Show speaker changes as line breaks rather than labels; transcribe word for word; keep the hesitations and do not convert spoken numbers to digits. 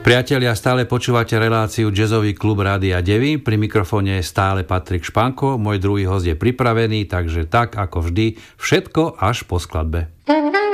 Priatelia, stále počúvate reláciu Jazzový klub Rádia Devy. Pri mikrofóne je stále Patrik Španko. Môj druhý host je pripravený, takže tak ako vždy, všetko až po skladbe.